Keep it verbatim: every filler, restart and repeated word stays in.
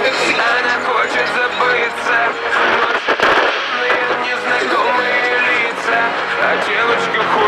Она хочет забыться, но незнакомые лица, а девочка хочет